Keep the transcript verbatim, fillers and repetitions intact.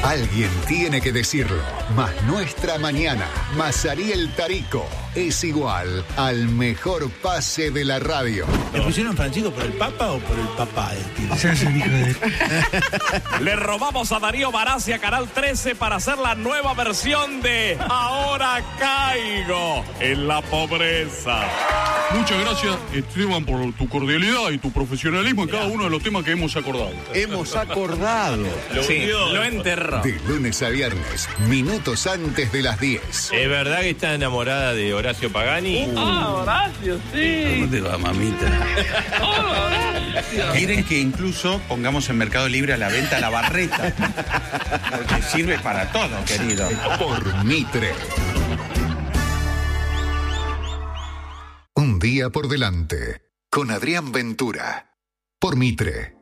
Alguien tiene que decirlo, más nuestra mañana, más Ariel Tarico, es igual al mejor pase de la radio. ¿Le pusieron Francisco por el Papa o por el papá? Ese es el hijo de él. Le robamos a Darío Barassi a Canal trece para hacer la nueva versión de Ahora Caigo en la Pobreza. Muchas gracias, Esteban, por tu cordialidad y tu profesionalismo en cada uno de los temas que hemos acordado. Hemos acordado. Sí, lo enterró. De lunes a viernes, minutos antes de las diez. ¿Es verdad que está enamorada de Horacio Pagani? Ah, Horacio, sí. ¿Cómo te va, mamita? Quieren que incluso pongamos en Mercado Libre a la venta la barreta. Porque sirve para todo, querido. Por Mitre. Un día por delante. Con Adrián Ventura. Por Mitre.